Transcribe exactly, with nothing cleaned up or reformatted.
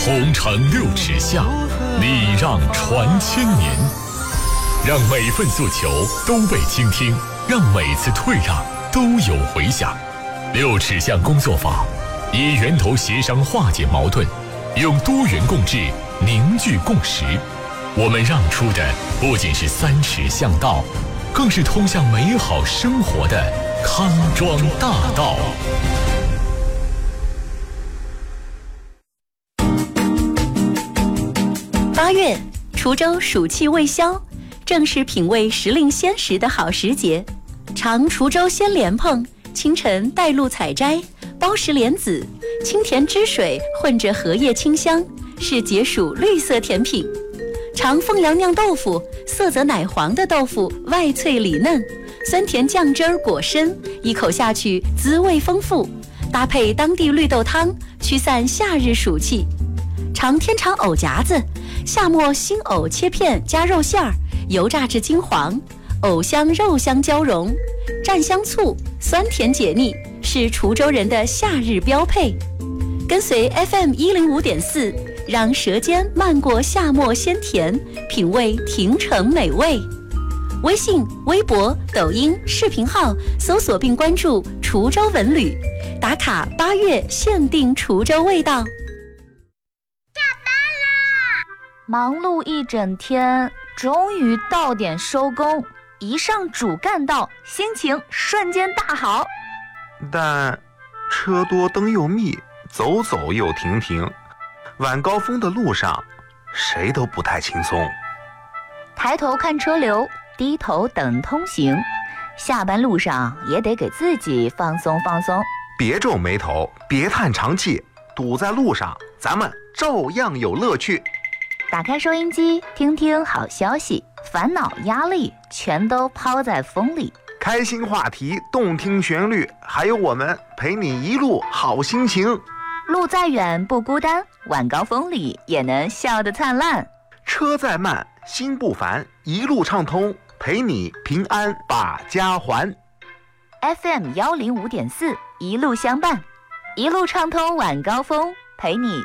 同城六尺巷，礼让传千年。让每份诉求都被倾听，让每次退让都有回响。六尺巷工作坊以源头协商化解矛盾，用多元共治凝聚共识。我们让出的不仅是三尺巷道，更是通向美好生活的康庄大道。 八月，滁州暑气未消，正是品味时令鲜食的好时节。尝滁州鲜莲蓬，清晨带露采摘，包实莲子，清甜汁水混着荷叶清香，是解暑绿色甜品。尝凤阳酿豆腐，色泽奶黄的豆腐外脆里嫩，酸甜酱汁儿裹身，一口下去滋味丰富，搭配当地绿豆汤，驱散夏日暑气。尝天长藕夹子，夏末新藕切片加肉馅儿，油炸至金黄，藕香肉香交融，蘸香醋，酸甜解腻，是滁州人的夏日标配。跟随 F M 一零五点四，让舌尖漫过夏末鲜甜，品味亭城美味。微信、微博、抖音视频号搜索并关注滁州文旅，打卡八月限定滁州味道。 忙碌一整天，终于到点收工，一上主干道，心情瞬间大好。 但车多灯又密，走走又停停，晚高峰的路上，谁都不太轻松。 抬头看车流，低头等通行，下班路上也得给自己放松放松。 别皱眉头，别叹长气，堵在路上，咱们照样有乐趣。 打开收音机，听听好消息，烦恼压力全都抛在风里。 开心话题，动听旋律，还有我们陪你一路好心情。 路再远不孤单，晚高峰里也能笑得灿烂。 车再慢心不烦，一路畅通，陪你平安把家还。 F M 一零五点四，一路相伴，一路畅通晚高峰，陪你